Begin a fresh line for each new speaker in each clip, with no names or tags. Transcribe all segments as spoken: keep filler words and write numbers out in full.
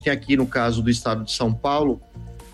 tem aqui no caso do estado de São Paulo,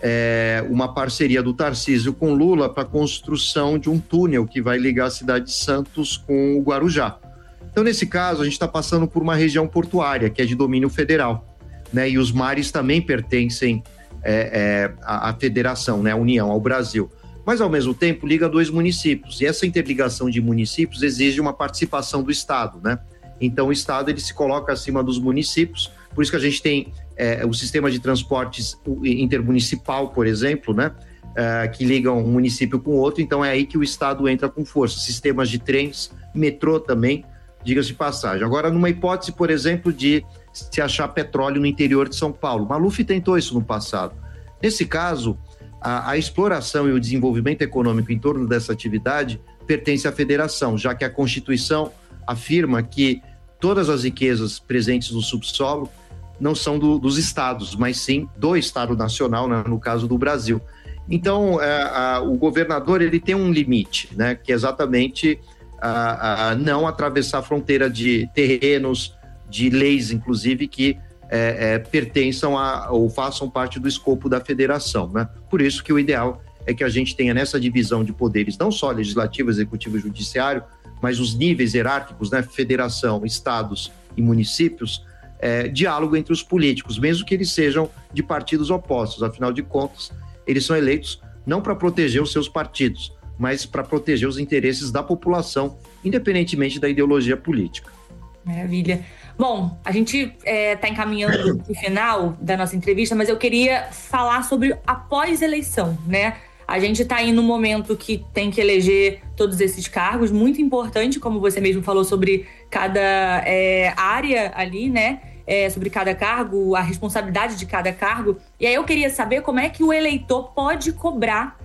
é, uma parceria do Tarcísio com Lula para a construção de um túnel que vai ligar a cidade de Santos com o Guarujá. Então, nesse caso, a gente está passando por uma região portuária, que é de domínio federal, né? E os mares também pertencem é, é, à, à federação, né? À União, ao Brasil. Mas, ao mesmo tempo, liga dois municípios. E essa interligação de municípios exige uma participação do Estado, né? Então, o Estado ele se coloca acima dos municípios. Por isso que a gente tem é, o sistema de transportes intermunicipal, por exemplo, né? É, que ligam um município com o outro. Então, é aí que o Estado entra com força. Sistemas de trens, metrô também, diga-se de passagem. Agora, numa hipótese, por exemplo, de se achar petróleo no interior de São Paulo. Maluf tentou isso no passado. Nesse caso, a, a exploração e o desenvolvimento econômico em torno dessa atividade pertence à federação, já que a Constituição afirma que todas as riquezas presentes no subsolo não são do, dos estados, mas sim do Estado Nacional, né, no caso do Brasil. Então, é, a, o governador ele tem um limite, né, que é exatamente a, a não atravessar a fronteira de terrenos, de leis, inclusive, que é, é, pertençam a, ou façam parte do escopo da federação, né? Por isso que o ideal é que a gente tenha nessa divisão de poderes, não só legislativo, executivo e judiciário, mas os níveis hierárquicos, né? Federação, estados e municípios, é, diálogo entre os políticos, mesmo que eles sejam de partidos opostos. Afinal de contas, eles são eleitos não para proteger os seus partidos, mas para proteger os interesses da população, independentemente da ideologia política.
Maravilha. Bom, a gente está é, encaminhando para o final da nossa entrevista, mas eu queria falar sobre a pós-eleição, né? A gente está aí num momento que tem que eleger todos esses cargos, muito importante, como você mesmo falou, sobre cada é, área ali, né? É, sobre cada cargo, a responsabilidade de cada cargo. E aí eu queria saber como é que o eleitor pode cobrar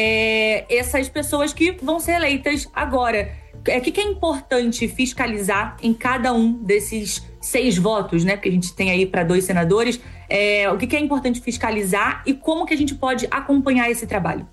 é, essas pessoas que vão ser eleitas agora. O é, que, que é importante fiscalizar em cada um desses seis votos, né? Porque a gente tem aí para dois senadores. É, o que, que é importante fiscalizar e como que a gente pode acompanhar esse trabalho?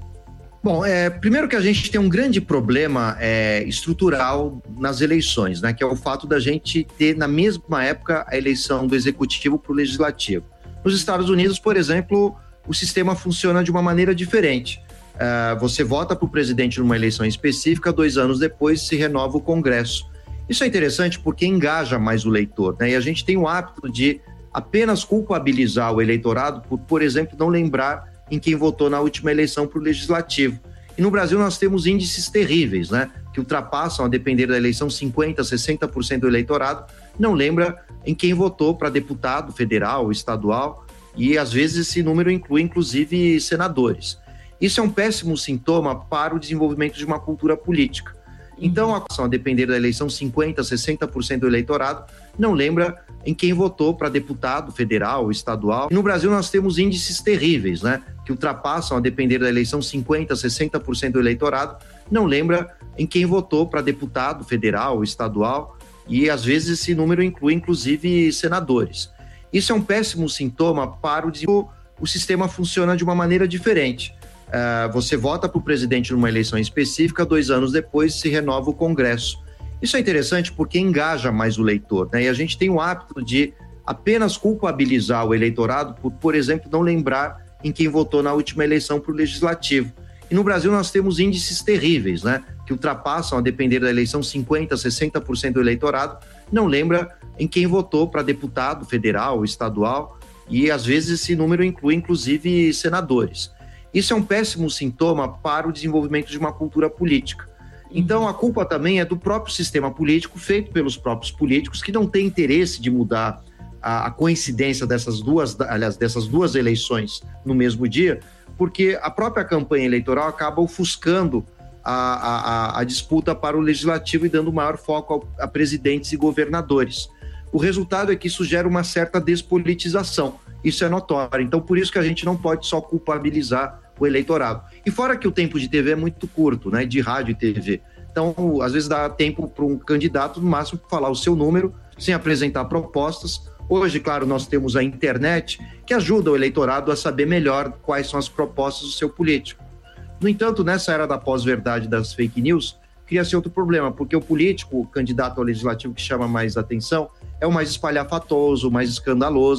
Bom, é, primeiro que a gente tem um grande problema é, estrutural nas eleições, né? Que é o fato da gente ter, na mesma época, a eleição do executivo para o legislativo. Nos Estados Unidos, por exemplo, o sistema funciona de uma maneira diferente. Uh, você vota para o presidente numa eleição específica, dois anos depois se renova o Congresso. Isso é interessante porque engaja mais o eleitor, né? E a gente tem o hábito de apenas culpabilizar o eleitorado por, por exemplo, não lembrar em quem votou na última eleição para o Legislativo. E no Brasil nós temos índices terríveis, né? Que ultrapassam, a depender da eleição, cinquenta por cento, sessenta por cento do eleitorado não lembra em quem votou para deputado federal, estadual, e às vezes esse número inclui, inclusive, senadores. Isso é um péssimo sintoma para o desenvolvimento de uma cultura política. Então, a depender da eleição, cinquenta por cento, sessenta por cento do eleitorado não lembra em quem votou para deputado federal, estadual. E no Brasil nós temos índices terríveis, né? Que ultrapassam, a depender da eleição, cinquenta por cento, sessenta por cento do eleitorado não lembra em quem votou para deputado federal, estadual, e às vezes esse número inclui, inclusive, senadores. Isso é um péssimo sintoma para o desenvolvimento. O sistema funciona de uma maneira diferente. Uh, você vota para o presidente numa eleição específica, dois anos depois se renova o Congresso. Isso é interessante porque engaja mais o eleitor, né? E a gente tem o hábito de apenas culpabilizar o eleitorado por, por exemplo, não lembrar em quem votou na última eleição para o Legislativo. E no Brasil nós temos índices terríveis, né? Que ultrapassam, a depender da eleição, cinquenta por cento, sessenta por cento do eleitorado não lembra em quem votou para deputado federal, estadual, e às vezes esse número inclui, inclusive, senadores. Isso é um péssimo sintoma para o desenvolvimento de uma cultura política. Então, a culpa também é do próprio sistema político, feito pelos próprios políticos, que não têm interesse de mudar a, a coincidência dessas duas, aliás, dessas duas eleições no mesmo dia, porque a própria campanha eleitoral acaba ofuscando a, a, a disputa para o legislativo e dando maior foco a, a presidentes e governadores. O resultado é que isso gera uma certa despolitização. Isso é notório. Então, por isso que a gente não pode só culpabilizar o eleitorado. E fora que o tempo de T V é muito curto, né? De rádio e T V. Então, às vezes dá tempo para um candidato, no máximo, falar o seu número, sem apresentar propostas. Hoje, claro, nós temos a internet, que ajuda o eleitorado a saber melhor quais são as propostas do seu político. No entanto, nessa era da pós-verdade das fake news, cria-se outro problema, porque o político, o candidato ao legislativo que chama mais atenção, é o mais espalhafatoso, o mais escandaloso,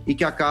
e que acaba